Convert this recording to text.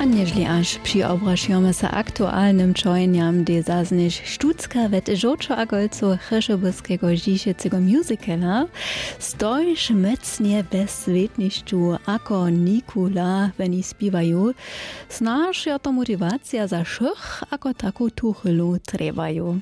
Jeśli aż priobražujeme sa aktualnym čojeniam, gdy zaznieš štucka wet žočo a golco Chrzebowskiego Žišecego musicala, stojiš mecnie bez svetnišću ako Nikula, veni spivajú, snaž je to motivacija za šich ako taku tuchelu trebajú.